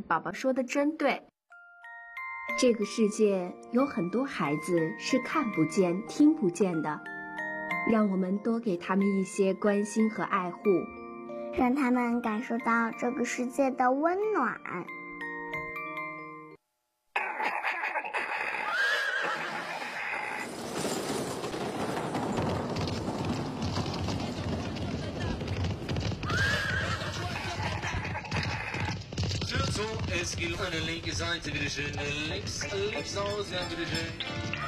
宝宝说的真对。这个世界有很多孩子是看不见、听不见的，让我们多给他们一些关心和爱护， 让他们感受到这个世界的温暖。 Es gilt eine linke Seite, bitteschön. Links aus, ja, bitteschön.